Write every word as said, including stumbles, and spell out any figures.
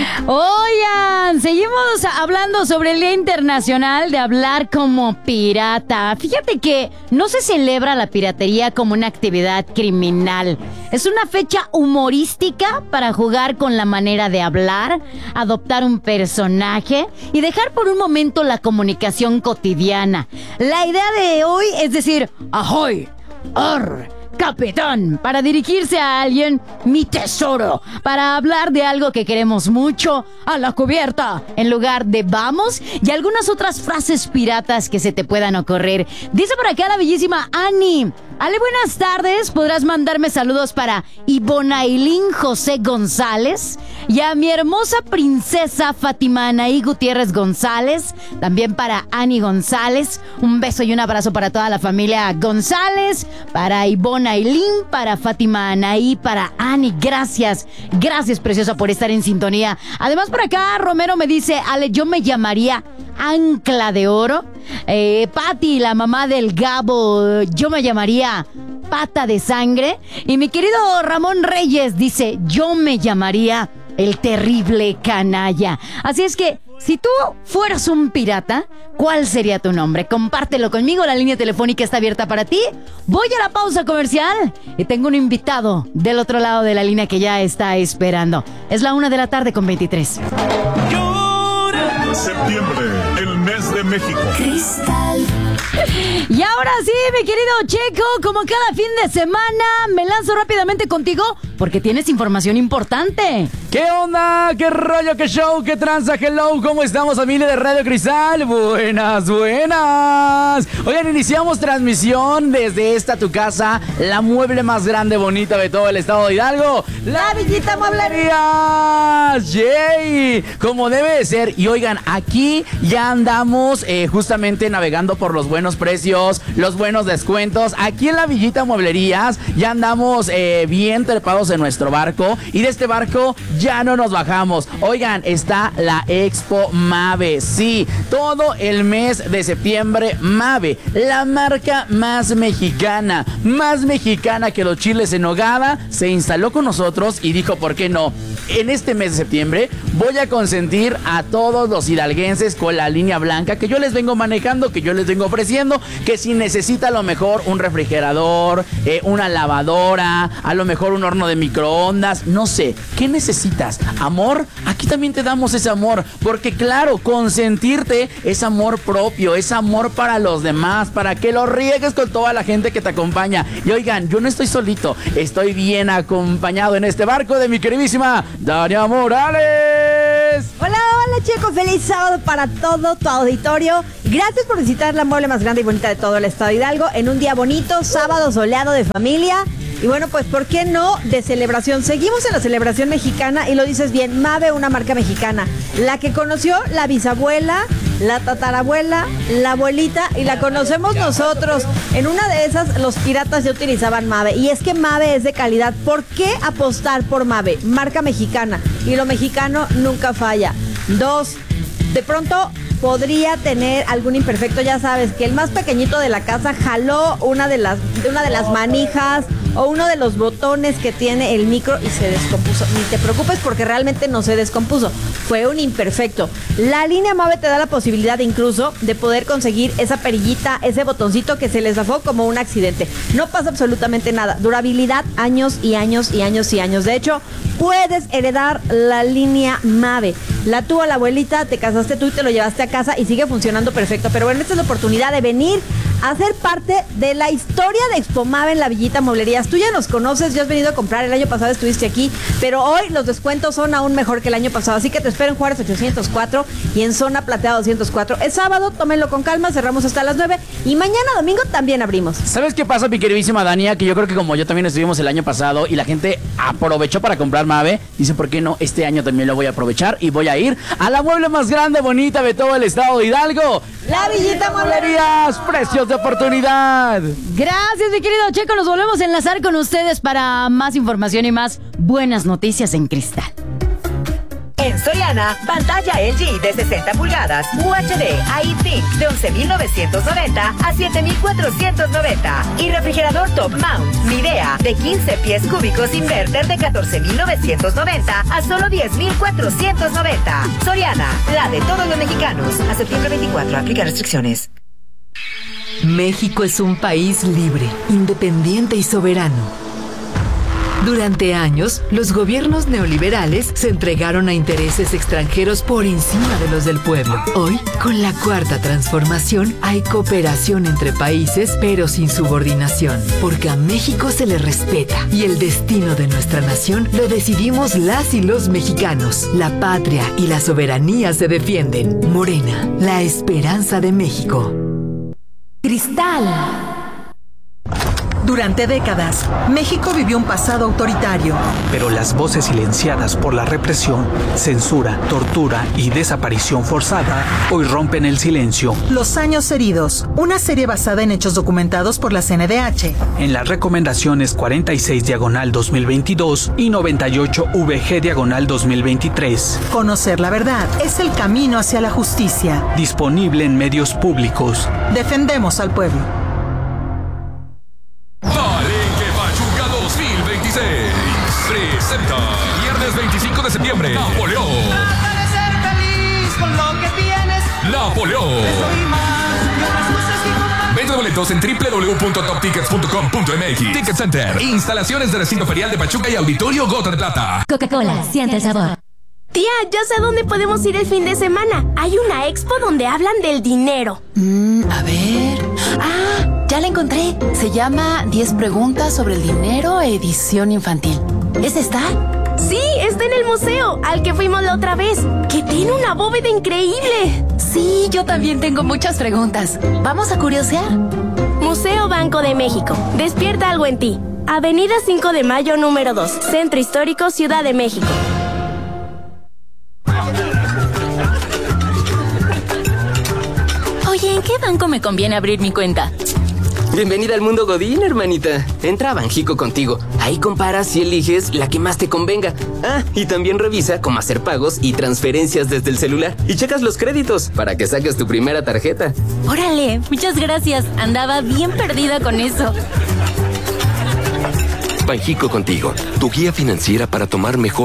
Oigan, seguimos hablando sobre el Día Internacional de Hablar como Pirata. Fíjate que no se celebra la piratería como una actividad criminal. Es una fecha humorística para jugar con la manera de hablar, adoptar un personaje y dejar por un momento la comunicación cotidiana. La idea de hoy es decir, ¡ahoy! ¡Arr! Capitán, para dirigirse a alguien, mi tesoro, para hablar de algo que queremos mucho, a la cubierta, en lugar de vamos, y algunas otras frases piratas que se te puedan ocurrir. Dice por acá la bellísima Ani. Ale, buenas tardes, podrás mandarme saludos para Ibonailín José González y a mi hermosa princesa Fátima Anaí Gutiérrez González, también para Ani González, un beso y un abrazo para toda la familia González, para Ibonailín, para Fátima Anaí, para Ani, gracias, gracias preciosa por estar en sintonía. Además por acá Romero me dice, Ale, yo me llamaría Ancla de Oro. Eh, Pati, la mamá del Gabo, yo me llamaría Pata de Sangre. Y mi querido Ramón Reyes dice, yo me llamaría el Terrible Canalla. Así es que, si tú fueras un pirata, ¿cuál sería tu nombre? Compártelo conmigo, la línea telefónica está abierta para ti. Voy a la pausa comercial y tengo un invitado del otro lado de la línea que ya está esperando. Es la una de la tarde con veintitrés. Septiembre, el mes de México. Cristal. Y ahora sí, mi querido Checo, como cada fin de semana, me lanzo rápidamente contigo porque tienes información importante. ¿Qué onda? ¿Qué rollo? ¿Qué show? ¿Qué tranza? Hello, ¿cómo estamos, familia de Radio Cristal? Buenas, buenas. Oigan, iniciamos transmisión desde esta tu casa, la mueble más grande, bonita de todo el estado de Hidalgo, La Villita Mueblería. ¡Yay! Como debe de ser. Y oigan, aquí ya andamos eh, justamente navegando por los buenos precios, los buenos descuentos. Aquí en la Villita Mueblerías ya andamos eh, bien trepados en nuestro barco. Y de este barco ya no nos bajamos. Oigan, está la Expo Mave. Sí, todo el mes de septiembre, Mave, la marca más mexicana, más mexicana que los chiles en nogada, se instaló con nosotros y dijo, ¿por qué no? En este mes de septiembre voy a consentir a todos los hidalguenses con la línea blanca que yo les vengo manejando, que yo les vengo ofreciendo, que si necesita a lo mejor un refrigerador, eh, una lavadora, a lo mejor un horno de microondas, no sé, ¿qué necesitas? ¿Amor? Aquí también te damos ese amor, porque claro, consentirte es amor propio, es amor para los demás, para que lo riegues con toda la gente que te acompaña. Y oigan, yo no estoy solito, estoy bien acompañado en este barco de mi queridísima Dania Morales. Hola, hola chicos, feliz sábado para todo tu auditorio. Gracias por visitar la mueble más grande y bonita de todo el estado de Hidalgo en un día bonito, sábado soleado de familia. Y bueno, pues ¿por qué no de celebración? Seguimos en la celebración mexicana y lo dices bien, Mave, una marca mexicana, la que conoció la bisabuela, la tatarabuela, la abuelita y la conocemos nosotros. En una de esas los piratas ya utilizaban Mave y es que Mave es de calidad. ¿Por qué apostar por Mave? Marca mexicana y lo mexicano nunca falla. Dos, de pronto podría tener algún imperfecto, ya sabes, que el más pequeñito de la casa jaló una de las, una de las manijas o uno de los botones que tiene el micro y se descompuso. Ni te preocupes porque realmente no se descompuso, fue un imperfecto. La línea Mave te da la posibilidad incluso de poder conseguir esa perillita, ese botoncito que se les zafó como un accidente. No pasa absolutamente nada, durabilidad años y años y años y años. De hecho, puedes heredar la línea Mave. La tuvo la abuelita, te casaste tú y te lo llevaste a casa y sigue funcionando perfecto. Pero bueno, esta es la oportunidad de venir a ser parte de la historia de Expo Mave en la Villita Mueblerías. Tú ya nos conoces, ya has venido a comprar, el año pasado estuviste aquí, pero hoy los descuentos son aún mejor que el año pasado, así que te espero en Juárez ochocientos cuatro y en Zona Plateada doscientos cuatro. Es sábado, tómenlo con calma, cerramos hasta las nueve y mañana domingo también abrimos. ¿Sabes qué pasa, mi queridísima Dania? Que yo creo que como yo también estuvimos el año pasado y la gente aprovechó para comprar Mave, dice, ¿por qué no? Este año también lo voy a aprovechar y voy a ir a la mueble más grande, bonita de todo el estado de Hidalgo, La Villita Mueblerías, precios de oportunidad. Gracias, mi querido Checo. Nos volvemos a enlazar con ustedes para más información y más buenas noticias en Cristal. En Soriana, pantalla L G de sesenta pulgadas U H D iThink de once mil novecientos noventa a siete mil cuatrocientos noventa y refrigerador Top Mount Midea de quince pies cúbicos inverter de catorce mil novecientos noventa a solo diez mil cuatrocientos noventa. Soriana, la de todos los mexicanos. A septiembre veinticuatro, aplica restricciones. México es un país libre, independiente y soberano. Durante años, los gobiernos neoliberales se entregaron a intereses extranjeros por encima de los del pueblo. Hoy, con la cuarta transformación, hay cooperación entre países, pero sin subordinación, porque a México se le respeta y el destino de nuestra nación lo decidimos las y los mexicanos. La patria y la soberanía se defienden. Morena, la esperanza de México. Cristal. Durante décadas, México vivió un pasado autoritario. Pero las voces silenciadas por la represión, censura, tortura y desaparición forzada hoy rompen el silencio. Los años heridos, una serie basada en hechos documentados por la C N D H. En las recomendaciones cuarenta y seis diagonal dos mil veintidós y noventa y ocho V G diagonal dos mil veintitrés. Conocer la verdad es el camino hacia la justicia. Disponible en medios públicos. Defendemos al pueblo. Palenque Pachuca dos mil veintiséis presenta viernes veinticinco de septiembre Napoleón. Trata de ser feliz con lo que tienes. Napoleón. Vende boletos en doble u doble u doble u punto top tickets punto com punto m x. Ticket Center. Instalaciones de recinto ferial de Pachuca y Auditorio Gota de Plata. Coca-Cola, siente el sabor. Tía, ya sé a dónde podemos ir el fin de semana. Hay una expo donde hablan del dinero. Mm, a ver. Ah, ya la encontré. Se llama diez preguntas sobre el dinero, edición infantil. ¿Es esta? Sí, está en el museo, al que fuimos la otra vez, que tiene una bóveda increíble. Sí, yo también tengo muchas preguntas. ¿Vamos a curiosear? Museo Banco de México. Despierta algo en ti. Avenida cinco de Mayo, número dos. Centro Histórico, Ciudad de México. Oye, ¿en qué banco me conviene abrir mi cuenta? Bienvenida al mundo Godín, hermanita. Entra a Banjico contigo. Ahí comparas y eliges la que más te convenga. Ah, y también revisa cómo hacer pagos y transferencias desde el celular. Y checas los créditos para que saques tu primera tarjeta. Órale, muchas gracias. Andaba bien perdida con eso. Banjico contigo, tu guía financiera para tomar mejor